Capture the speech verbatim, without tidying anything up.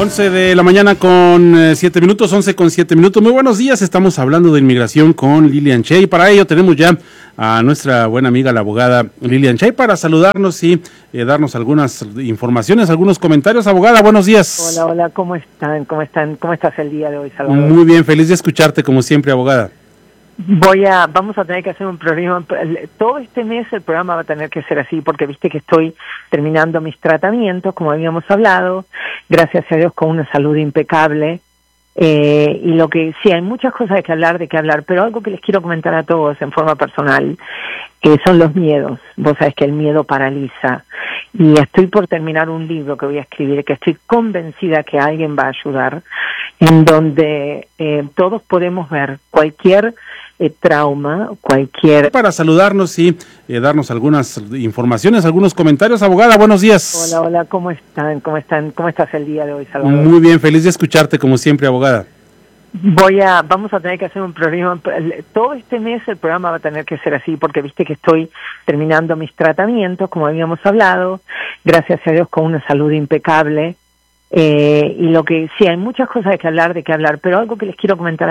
once de la mañana con eh, siete minutos, once con siete minutos. Muy buenos días, estamos hablando de inmigración con Lilian Che y para ello tenemos ya a nuestra buena amiga, la abogada Lilian Che, para saludarnos y eh, darnos algunas informaciones, algunos comentarios. Abogada, buenos días. Hola, hola, ¿cómo están? ¿Cómo están? ¿Cómo estás el día de hoy, Salvador? Muy bien, feliz de escucharte como siempre, abogada. Voy a, vamos a tener que hacer un programa, todo este mes el programa va a tener que ser así, porque viste que estoy terminando mis tratamientos, como habíamos hablado, gracias a Dios con una salud impecable, eh, y lo que, sí, hay muchas cosas de que hablar, de que hablar, pero algo que les quiero comentar a todos en forma personal, que son los miedos. Vos sabés que el miedo paraliza, y estoy por terminar un libro que voy a escribir, que estoy convencida que alguien va a ayudar, en donde eh, todos podemos ver cualquier eh, trauma, cualquier... Para saludarnos y eh, darnos algunas informaciones, algunos comentarios. Abogada, buenos días. Hola, hola, ¿cómo están? ¿Cómo están? ¿Cómo estás el día de hoy, Salvador? Muy bien, feliz de escucharte como siempre, abogada. Voy a, vamos a tener que hacer un programa, todo este mes el programa va a tener que ser así, porque viste que estoy terminando mis tratamientos, como habíamos hablado, gracias a Dios con una salud impecable, eh, y lo que, sí, hay muchas cosas de que hablar, de que hablar, pero algo que les quiero comentar